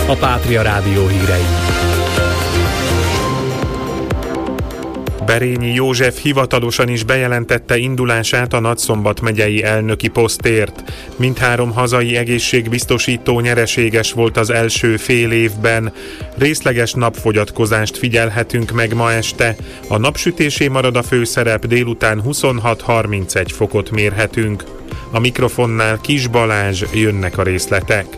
a Pátria Rádió hírei. Berényi József hivatalosan is bejelentette indulását a Nagyszombat megyei elnöki posztért. Mindhárom hazai egészségbiztosító nyereséges volt az első fél évben. Részleges napfogyatkozást figyelhetünk meg ma este. A napsütésé marad a főszerep, délután 26-31 fokot mérhetünk. A mikrofonnál Kis Balázs, jönnek a részletek.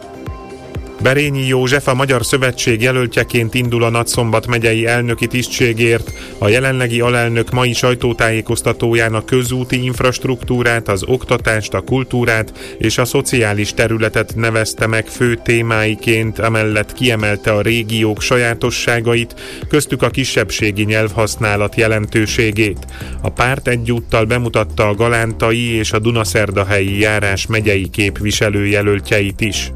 Berényi József a Magyar Szövetség jelöltjeként indul a Nagyszombat megyei elnöki tisztségért. A jelenlegi alelnök mai sajtótájékoztatóján a közúti infrastruktúrát, az oktatást, a kultúrát és a szociális területet nevezte meg fő témáiként, emellett kiemelte a régiók sajátosságait, köztük a kisebbségi nyelvhasználat jelentőségét. A párt egyúttal bemutatta a galántai és a dunaszerdahelyi járás megyei képviselőjelöltjeit is.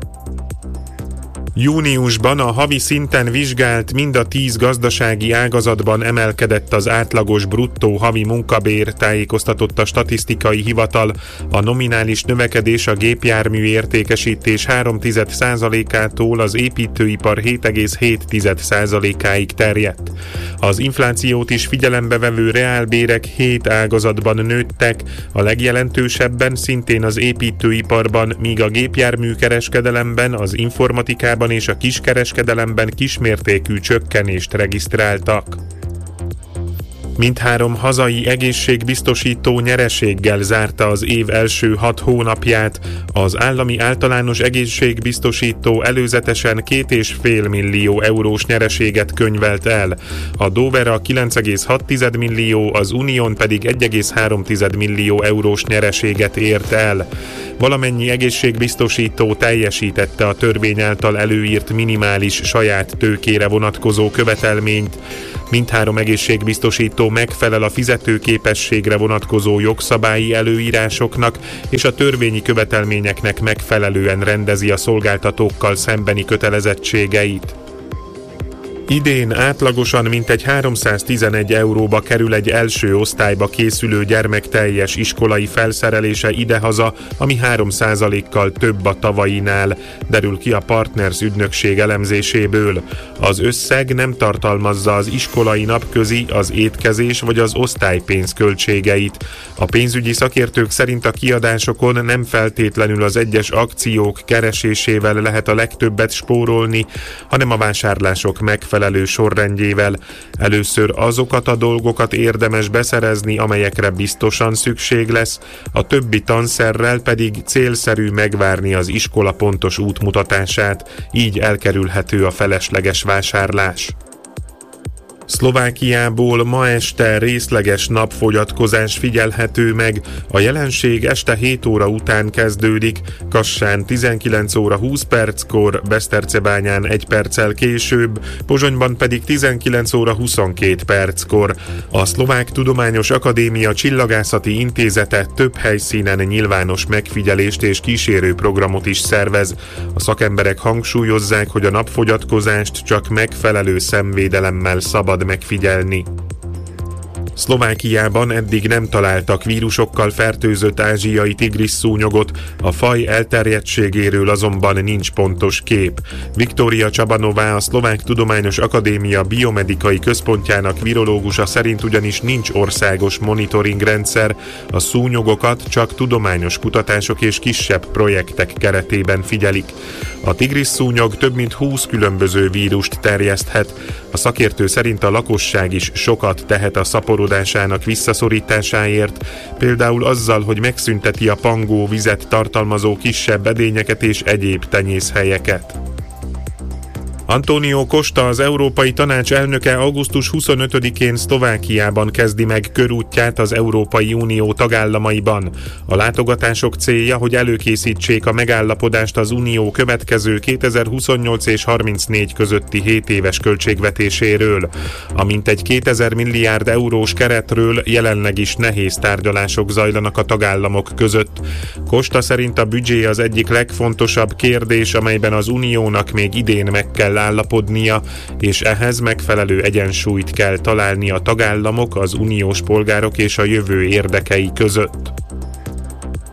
Júniusban a havi szinten vizsgált mind a 10 gazdasági ágazatban emelkedett az átlagos bruttó havi munkabér, tájékoztatott a statisztikai hivatal. A nominális növekedés a gépjármű értékesítés 0,3%-ától az építőipar 7,7%-áig terjedt. Az inflációt is figyelembe vevő reálbérek 7 ágazatban nőttek, a legjelentősebben szintén az építőiparban, míg a gépjárműkereskedelemben, az informatikában és a kiskereskedelemben kismértékű csökkenést regisztráltak. Mindhárom hazai egészségbiztosító nyereséggel zárta az év első 6 hónapját. Az állami általános egészségbiztosító előzetesen 2,5 millió eurós nyereséget könyvelt el. A Dovera 9,6 millió, az Unión pedig 1,3 millió eurós nyereséget ért el. Valamennyi egészségbiztosító teljesítette a törvény által előírt minimális saját tőkére vonatkozó követelményt. Mindhárom egészségbiztosító megfelel a fizetőképességre vonatkozó jogszabályi előírásoknak és a törvényi követelményeknek megfelelően rendezi a szolgáltatókkal szembeni kötelezettségeit. Idén átlagosan mintegy 311 euróba kerül egy első osztályba készülő gyermek teljes iskolai felszerelése idehaza, ami 3%-kal több a tavainál, derül ki a Partners ügynökség elemzéséből. Az összeg nem tartalmazza az iskolai napközi, az étkezés vagy az osztálypénz költségeit. A pénzügyi szakértők szerint a kiadásokon nem feltétlenül az egyes akciók keresésével lehet a legtöbbet spórolni, hanem a vásárlások megfelelő sorrendjével. Először azokat a dolgokat érdemes beszerezni, amelyekre biztosan szükség lesz, a többi tanszerrel pedig célszerű megvárni az iskola pontos útmutatását, így elkerülhető a felesleges vásárlás. Szlovákiából ma este részleges napfogyatkozás figyelhető meg. A jelenség este 7 óra után kezdődik, Kassán 19 óra 20 perckor, Besztercebányán 1 perccel később, Pozsonyban pedig 19 óra 22 perckor. A Szlovák Tudományos Akadémia Csillagászati Intézete több helyszínen nyilvános megfigyelést és kísérő programot is szervez. A szakemberek hangsúlyozzák, hogy a napfogyatkozást csak megfelelő szemvédelemmel szabad megfigyelni. Szlovákiában eddig nem találtak vírusokkal fertőzött ázsiai tigrisszúnyogot, a faj elterjedtségéről azonban nincs pontos kép. Viktória Csabanová, a Szlovák Tudományos Akadémia biomedikai központjának virológusa szerint ugyanis nincs országos monitoringrendszer, a szúnyogokat csak tudományos kutatások és kisebb projektek keretében figyelik. A tigrisszúnyog több mint 20 különböző vírust terjeszthet. A szakértő szerint a lakosság is sokat tehet a szaporodásának visszaszorításáért, például azzal, hogy megszünteti a pangó vizet tartalmazó kisebb edényeket és egyéb tenyészhelyeket. Antonio Costa, az Európai Tanács elnöke augusztus 25-én Szlovákiában kezdi meg körútját az Európai Unió tagállamaiban. A látogatások célja, hogy előkészítsék a megállapodást az Unió következő 2028 és 34 közötti 7 éves költségvetéséről. A mintegy 2000 milliárd eurós keretről jelenleg is nehéz tárgyalások zajlanak a tagállamok között. Costa szerint a büdzsé az egyik legfontosabb kérdés, amelyben az Uniónak még idén meg kell állapodnia, és ehhez megfelelő egyensúlyt kell találni a tagállamok, az uniós polgárok és a jövő érdekei között.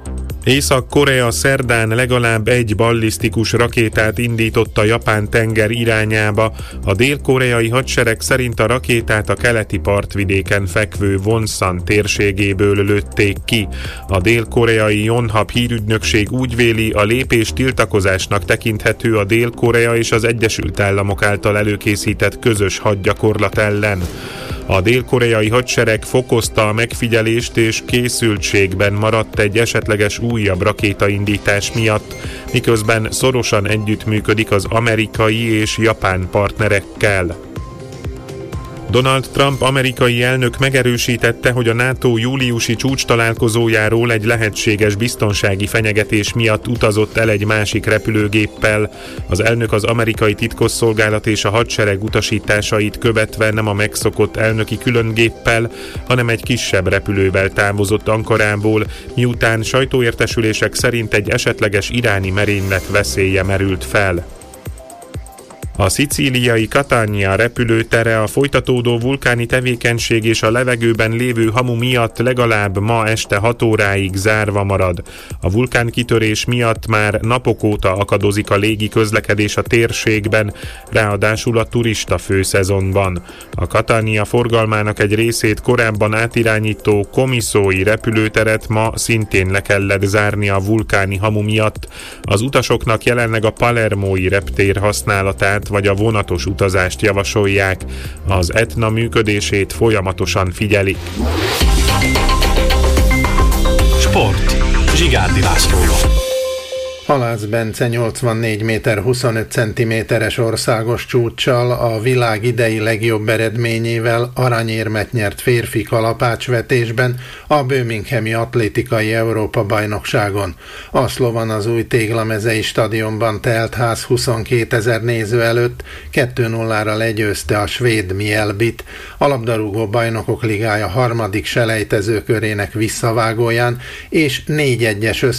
Észak-Korea szerdán legalább egy ballisztikus rakétát indított a japán tenger irányába. A dél-koreai hadsereg szerint a rakétát a keleti partvidéken fekvő Wonsan térségéből lőtték ki. A dél-koreai Yonhap hírügynökség úgy véli, a lépés tiltakozásnak tekinthető a Dél-Korea és az Egyesült Államok által előkészített közös hadgyakorlat ellen. A dél-koreai hadsereg fokozta a megfigyelést és készültségben maradt egy esetleges újabb rakétaindítás miatt, miközben szorosan együttműködik az amerikai és japán partnerekkel. Donald Trump amerikai elnök megerősítette, hogy a NATO júliusi csúcstalálkozójáról egy lehetséges biztonsági fenyegetés miatt utazott el egy másik repülőgéppel. Az elnök az amerikai titkosszolgálat és a hadsereg utasításait követve nem a megszokott elnöki különgéppel, hanem egy kisebb repülővel távozott Ankarából, miután sajtóértesülések szerint egy esetleges iráni merénylet veszélye merült fel. A szicíliai Catania repülőtere a folytatódó vulkáni tevékenység és a levegőben lévő hamu miatt legalább ma este 6 óráig zárva marad. A vulkánkitörés miatt már napok óta akadozik a légi közlekedés a térségben, ráadásul a turista főszezonban. A Catania forgalmának egy részét korábban átirányító Comiszói repülőteret ma szintén le kellett zárni a vulkáni hamu miatt. Az utasoknak jelenleg a palermói reptér használatát vagy a vonatos utazást javasolják. Az Etna működését folyamatosan figyelik. Sport. Zsigárdi Lászlóval. Halász Bence 84 méter 25 centiméteres országos csúccsal, a világ idei legjobb eredményével aranyérmet nyert férfi kalapácsvetésben a Birminghami Atlétikai Európa-bajnokságon. Aszlóban az új Téglamezei stadionban telt ház 22 000 néző előtt 2-0-ra legyőzte a svéd Mjällbyt, a labdarúgó bajnokok ligája harmadik selejtezőkörének visszavágóján, és 4-1-es